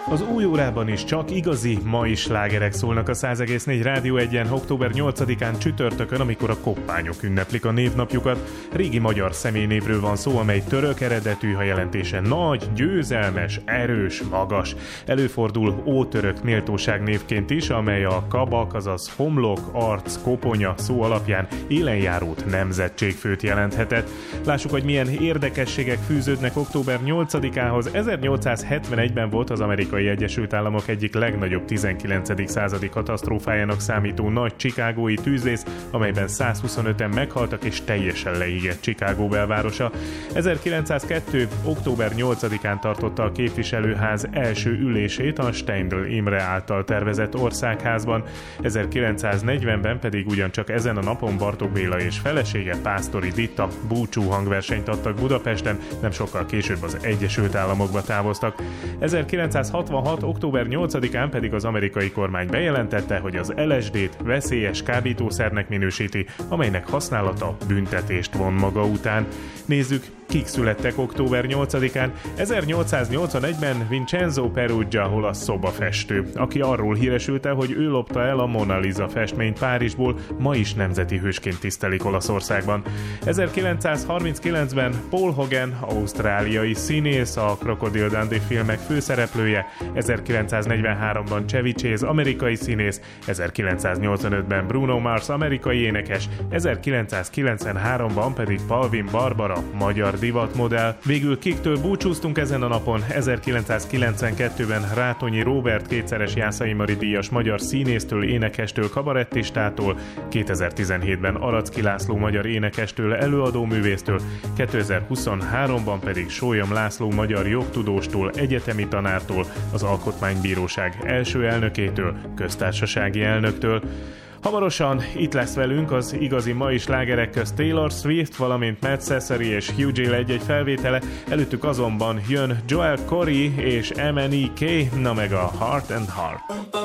Az új órában is csak igazi mai slágerek szólnak a 100,4 Rádió 1-en október 8-án csütörtökön, amikor a koppányok ünneplik a névnapjukat. Régi magyar személynévről van szó, amely török eredetű, ha jelentése nagy, győzelmes, erős, magas. Előfordul ótörök méltóság névként is, amely a kabak, azaz homlok, arc, koponya szó alapján élenjárót, nemzetségfőt jelenthetett. Lássuk, hogy milyen érdekességek fűződnek október 8-ához. 1871-ben volt az Amerikai Egyesült Államok egyik legnagyobb 19. századi katasztrófájának számító nagy chicagói tűzvész, amelyben 125-en meghaltak és teljesen leégett Chicago belvárosa. 1902. október 8-án tartotta a képviselőház első ülését a Steindl Imre által tervezett országházban. 1940-ben pedig ugyancsak ezen a napon Bartók Béla és felesége Pásztori Ditta búcsú hangversenyt adtak Budapesten, nem sokkal később az Egyesült Államokba távoztak. 1966. október 8-án pedig az amerikai kormány bejelentette, hogy az LSD-t veszélyes kábítószernek minősíti, amelynek használata büntetést von maga után. Nézzük, kik születtek október 8-án. 1881-ben Vincenzo Peruggia olasz szobafestő, aki arról híresült, hogy ő lopta el a Mona Lisa festményt Párizsból, ma is nemzeti hősként tisztelik Olaszországban. 1939-ben Paul Hogan, ausztráliai színész, a Crocodile Dundee filmek főszereplője, 1943-ban Chevy Chase, amerikai színész, 1985-ben Bruno Mars, amerikai énekes, 1993-ban pedig Palvin Barbara, magyar divatmodell. Végül kiktől búcsúztunk ezen a napon? 1992-ben Rátonyi Róbert kétszeres Jászai Mari díjas magyar színésztől, énekestől, kabarettistától, 2017-ben Aracki László magyar énekestől, előadóművésztől, 2023-ban pedig Sólyom László magyar jogtudóstól, egyetemi tanártól, az Alkotmánybíróság első elnökétől, köztársasági elnöktől. Hamarosan itt lesz velünk az igazi mai slágerek közt Taylor Swift, valamint Matt Cesary és Hugh Gill egy-egy felvétele, előttük azonban jön Joel Corry és MNEK, na meg a Heart and Heart.